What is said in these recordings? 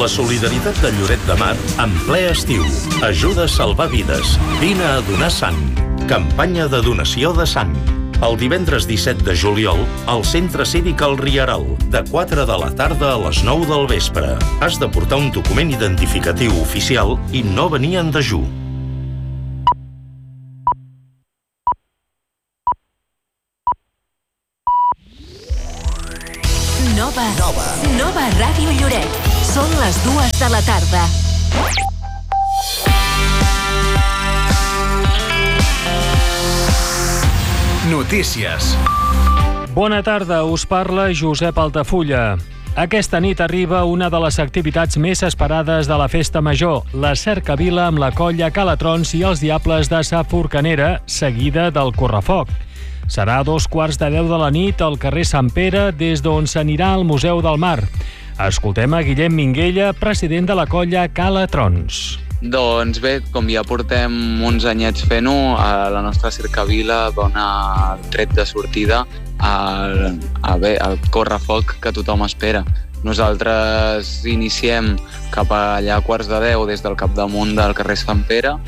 La solidaritat de Lloret de Mar en ple estiu. Ajuda a salvar vides. Vine a donar sang. Campanya de donació de sang. El divendres 17 de juliol, al Centre Cívic El Rieral, de 4 de la tarda a les 9 del vespre. Has de portar un document identificatiu oficial i no venir en dejú. Nova Ràdio Lloret. Són les 2 de la tarda. Notícies. Bona tarda, us parla Josep Altafulla. Aquesta nit arriba una de les activitats més esperades de la Festa Major, la cercavila amb la colla Calatrons i els Diables de Sa Forcanera, seguida del correfoc. Serà a 2:15 de la nit al carrer Sant Pere, des d'on s'anirà al Museu del Mar. Escoltem a Guillem Minguella, president de la colla Calatrons. Doncs bé, com ja portem uns anyets fent-ho, la nostra cercavila dona el tret de sortida al correfoc que tothom espera. Nosaltres iniciem cap allà a 9:15 des del capdamunt del carrer Sant Pere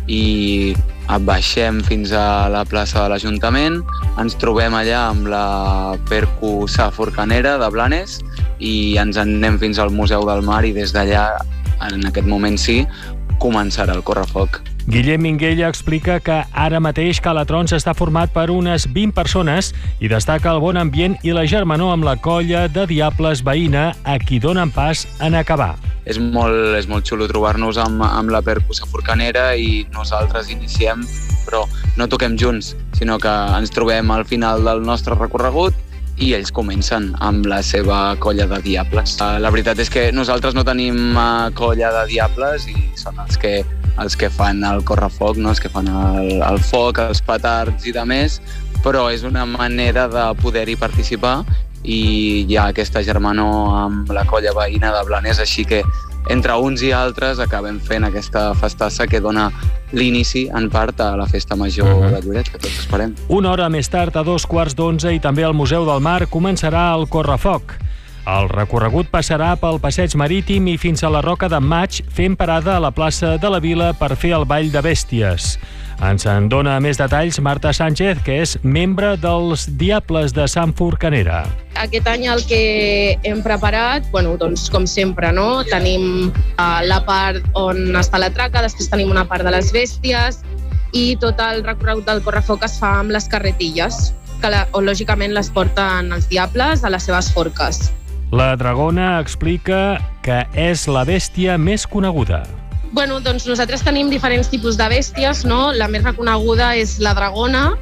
i baixem fins a la plaça de l'Ajuntament, ens trobem allà amb la Percu Sa Forcanera de Blanes i ens en anem fins al Museu del Mar i des d'allà, en aquest moment sí, començarà el correfoc. Guillem Minguella explica que ara mateix Calatrons està format per unes 20 persones i destaca el bon ambient i la germanor amb la colla de Diables veïna a qui donen pas en acabar. És molt xulo trobar-nos amb la Percu Sa Forcanera i nosaltres iniciem, però no toquem junts, sinó que ens trobem al final del nostre recorregut i ells comencen amb la seva colla de diables. La veritat és que nosaltres no tenim colla de diables i són els que fan el correfoc, no? Els que fan el foc, els petards i demés, però és una manera de poder-hi participar i hi ha aquesta germanor amb la colla veïna de Blanes, així que entre uns i altres acabem fent aquesta festassa que dona l'inici, en part, a la Festa Major de Lloret, que tots esperem. Una hora més tard, a 2:15 i també al Museu del Mar, començarà el correfoc. El recorregut passarà pel Passeig Marítim i fins a la Roca d'en Maig, fent parada a la plaça de la Vila per fer el Ball de Bèsties. Ens en dona més detalls Marta Sánchez, que és membre dels Diables de Sa Forcanera. Aquest any el que hem preparat, doncs com sempre, no? Tenim la part on està la traca, després tenim una part de les bèsties i tot el recorregut del correfoc es fa amb les carretilles, que lògicament les porten els Diables a les seves forques. La Dragona explica que és la bèstia més coneguda. Doncs nosaltres tenim diferents tipus de bèsties, no? La més reconeguda és la Dragona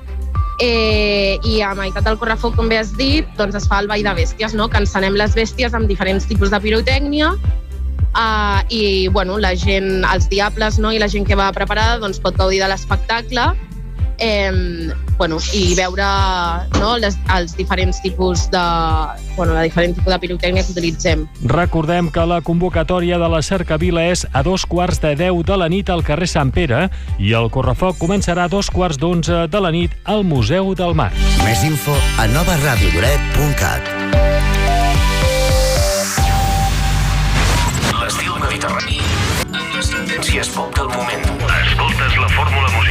i a meitat del correfoc, com bé has dit, doncs es fa el ball de bèsties, no? Que encenem les bèsties amb diferents tipus de pirotècnia i la gent, els Diables, no? I la gent que va preparada doncs pot gaudir de l'espectacle i veure, no, els diferents tipus de pirotècnia que utilitzem. Recordem que la convocatòria de la cercavila és a 2:15 de la nit al carrer Sant Pere i el correfoc començarà a 2:45 de la nit al Museu del Mar. Més info a novaradiolloret.cat. L'estil mediterrani amb les tendències pop del moment. Escoltes la fórmula musical